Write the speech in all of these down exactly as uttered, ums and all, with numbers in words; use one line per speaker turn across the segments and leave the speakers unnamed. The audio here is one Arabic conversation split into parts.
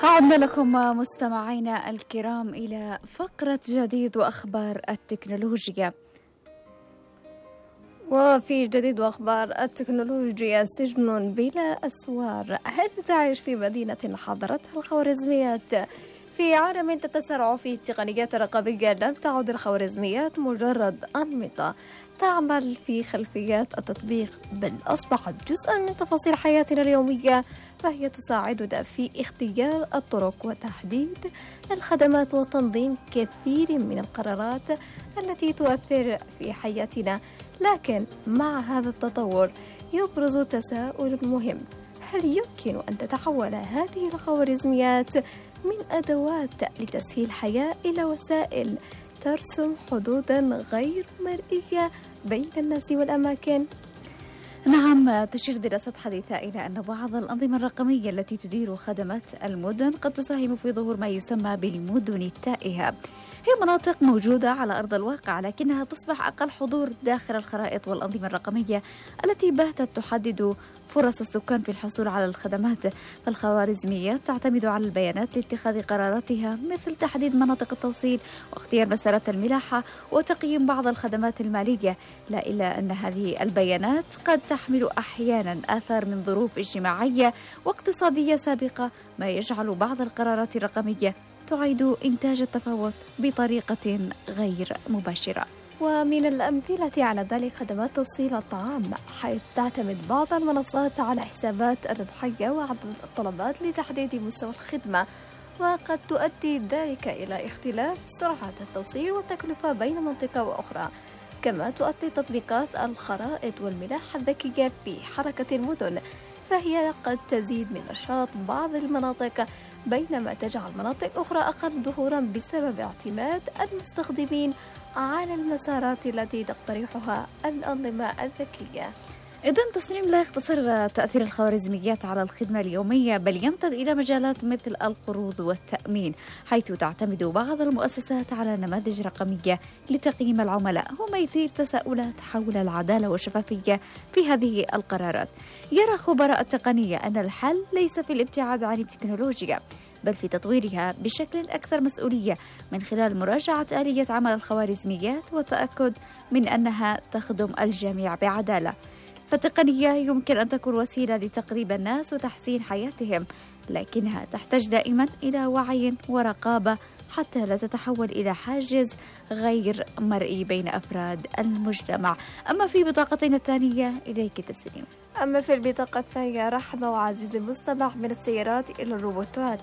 عدنا لكم مستمعينا الكرام إلى فقرة جديد وأخبار التكنولوجيا.
وفي جديد وأخبار التكنولوجيا: سجن بلا أسوار. هل تعيش في مدينة حضرتها الخوارزميات؟ في عالم تتسارع فيه التقنيات الرقمية، لم تعد الخوارزميات مجرد أنمطة تعمل في خلفيات التطبيق، بل أصبحت جزءا من تفاصيل حياتنا اليومية، فهي تساعدنا في اختيار الطرق وتحديد الخدمات وتنظيم كثير من القرارات التي تؤثر في حياتنا. لكن مع هذا التطور يبرز تساؤل مهم: هل يمكن أن تتحول هذه الخوارزميات من أدوات لتسهيل الحياة إلى وسائل ترسم حدودا غير مرئية بين الناس والأماكن؟
نعم، تشير دراسات حديثة إلى أن بعض الأنظمة الرقمية التي تدير خدمات المدن قد تساهم في ظهور ما يسمى بالمدن التائهة. هي مناطق موجودة على أرض الواقع، لكنها تصبح أقل حضور داخل الخرائط والأنظمة الرقمية التي باتت تحدد فرص السكان في الحصول على الخدمات. فالخوارزميات تعتمد على البيانات لاتخاذ قراراتها، مثل تحديد مناطق التوصيل واختيار مسارات الملاحة وتقييم بعض الخدمات المالية. لا إلا أن هذه البيانات قد تحمل أحيانا آثار من ظروف اجتماعية واقتصادية سابقة، ما يجعل بعض القرارات الرقمية تعيد إنتاج التفاوت بطريقة غير مباشرة.
ومن الأمثلة على ذلك خدمات توصيل الطعام، حيث تعتمد بعض المنصات على حسابات الربحية وعدد الطلبات لتحديد مستوى الخدمة، وقد تؤدي ذلك إلى اختلاف سرعة التوصيل والتكلفة بين منطقة وأخرى. كما تؤدي تطبيقات الخرائط والملاحة الذكية في حركة المدن، فهي قد تزيد من نشاط بعض المناطق بينما تجعل مناطق أخرى أقل ظهورا بسبب اعتماد المستخدمين على المسارات التي تقترحها الأنظمة الذكية.
إذن تصميم لا يقتصر تأثير الخوارزميات على الخدمة اليومية، بل يمتد إلى مجالات مثل القروض والتأمين، حيث تعتمد بعض المؤسسات على نماذج رقمية لتقييم العملاء، وما يثير تساؤلات حول العدالة والشفافية في هذه القرارات. يرى خبراء التقنية أن الحل ليس في الابتعاد عن التكنولوجيا، بل في تطويرها بشكل أكثر مسؤولية من خلال مراجعة آلية عمل الخوارزميات والتأكد من أنها تخدم الجميع بعدالة. فالتقنية يمكن أن تكون وسيلة لتقريب الناس وتحسين حياتهم، لكنها تحتاج دائما إلى وعي ورقابة حتى لا تتحول إلى حاجز غير مرئي بين أفراد المجتمع. أما في بطاقتنا الثانية إليك تسليم.
أما في البطاقة الثانية: رحمة وعزيزي المستمع، من السيارات إلى الروبوتات.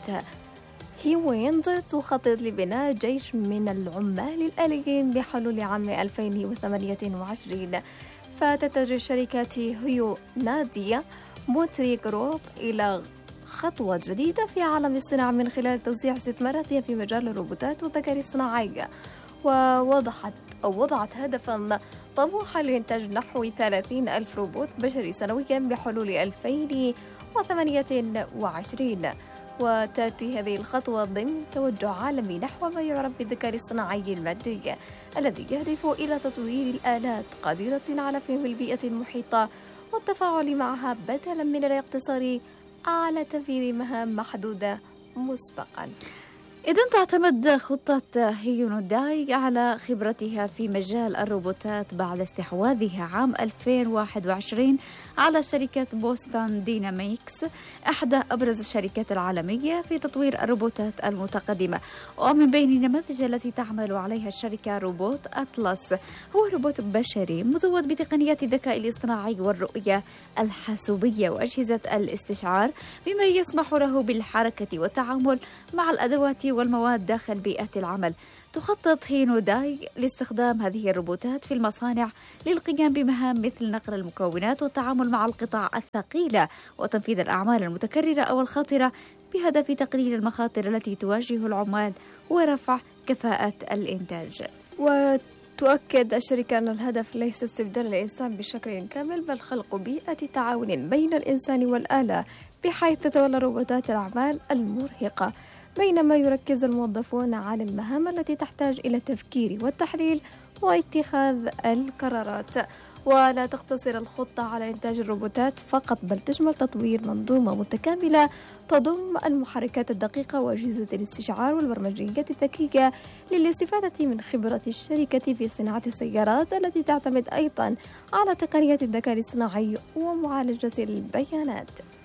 هيويند تخطط لبناء جيش من العمال الآليين بحلول عام ألفين وثمانية وعشرين. فتتجه شركة هيو نادية موتري جروب إلى خطوة جديدة في عالم الصناعة من خلال توسيع استثماراتها في مجال الروبوتات والذكاء الاصطناعي، ووضحت أو وضعت هدفا طموحا لإنتاج نحو ثلاثين ألف روبوت بشري سنويا بحلول ألفين وثمانية وعشرين. وتأتي هذه الخطوة ضمن توجه عالمي نحو ما يعرف بالذكاء الاصطناعي المادي، الذي يهدف إلى تطوير الآلات قادرة على فهم البيئة المحيطة والتفاعل معها، بدلا من الاقتصار على تنفيذ مهام محدودة مسبقا.
إذن تعتمد خطة هيونداي على خبرتها في مجال الروبوتات بعد استحواذها عام ألفين وواحد وعشرين على شركة بوستون ديناميكس، إحدى أبرز الشركات العالمية في تطوير الروبوتات المتقدمة. ومن بين النماذج التي تعمل عليها الشركة روبوت أطلس، هو روبوت بشري مزود بتقنيات الذكاء الاصطناعي والرؤية الحاسوبية وأجهزة الاستشعار، بما يسمح له بالحركة والتعامل مع الأدوات والمواد داخل بيئة العمل. تخطط هيونداي لاستخدام هذه الروبوتات في المصانع للقيام بمهام مثل نقل المكونات والتعامل مع القطع الثقيلة وتنفيذ الأعمال المتكررة أو الخطرة، بهدف تقليل المخاطر التي تواجه العمال ورفع كفاءة الإنتاج.
وتؤكد الشركة أن الهدف ليس استبدال الإنسان بشكل كامل، بل خلق بيئة تعاون بين الإنسان والآلة، بحيث تتولى روبوتات الأعمال المرهقة، بينما يركز الموظفون على المهام التي تحتاج إلى التفكير والتحليل واتخاذ القرارات. ولا تقتصر الخطة على إنتاج الروبوتات فقط، بل تشمل تطوير منظومة متكاملة تضم المحركات الدقيقة وأجهزة الاستشعار والبرمجيات الذكية للاستفادة من خبرة الشركة في صناعة السيارات التي تعتمد أيضا على تقنيات الذكاء الاصطناعي ومعالجة البيانات.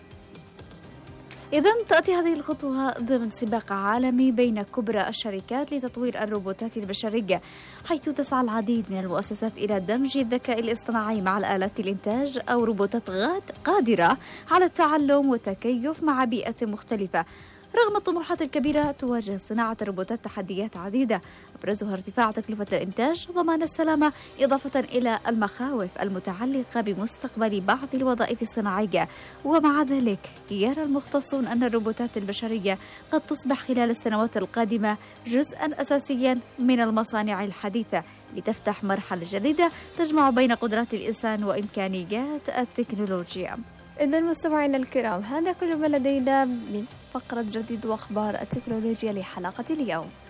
إذن تأتي هذه الخطوة ضمن سباق عالمي بين كبرى الشركات لتطوير الروبوتات البشرية، حيث تسعى العديد من المؤسسات إلى دمج الذكاء الاصطناعي مع الآلات الإنتاج أو روبوتات غات قادرة على التعلم والتكيف مع بيئة مختلفة. رغم الطموحات الكبيرة، تواجه صناعة الروبوتات تحديات عديدة، أبرزها ارتفاع تكلفة الإنتاج، ضمان السلامة، إضافة إلى المخاوف المتعلقة بمستقبل بعض الوظائف الصناعية. ومع ذلك يرى المختصون أن الروبوتات البشرية قد تصبح خلال السنوات القادمة جزءا أساسيا من المصانع الحديثة، لتفتح مرحلة جديدة تجمع بين قدرات الإنسان وإمكانيات التكنولوجيا.
إذن مستمعينا الكرام، هذا كل ما لدينا من فقرة جديد وأخبار التكنولوجيا لحلقة اليوم.